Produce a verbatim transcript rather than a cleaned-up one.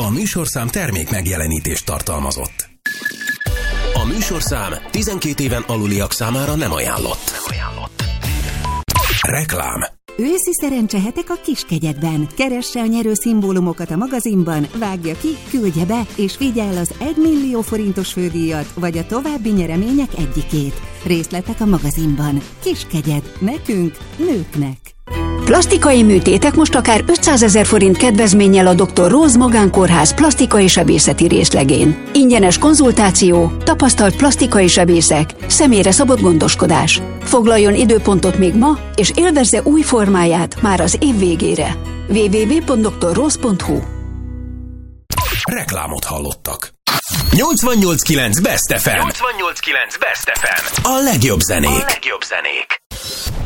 A műsorszám termék megjelenítést tartalmazott. A műsorszám tizenkét éven aluliak számára nem ajánlott. Nem ajánlott. Reklám. Őszi szerencsehetek a Kiskegyedben. Keresse a nyerő szimbólumokat a magazinban, vágja ki, küldje be, és vigye el az egy millió forintos fődíjat, vagy a további nyeremények egyikét. Részletek a magazinban. Kiskegyed. Nekünk, nőknek. Plasztikai műtétek most akár ötszázezer forint kedvezménnyel a doktor Rose Magánkórház plastikai sebészeti részlegén. Ingyenes konzultáció, tapasztalt plastikai sebészek, személyre szabott gondoskodás. Foglaljon időpontot még ma, és élvezze új formáját már az év végére. double-u double-u double-u pont doktor rose pont hu Reklámot hallottak. nyolcvannyolc kilenc Best ef em. nyolcvannyolc kilenc Best ef em. A legjobb zenék. A legjobb zenék.